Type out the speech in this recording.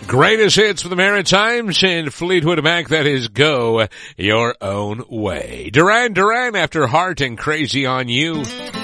Greatest hits for the Maritimes and Fleetwood Mac, that is Go Your Own Way. Duran Duran after Heart and Crazy on You.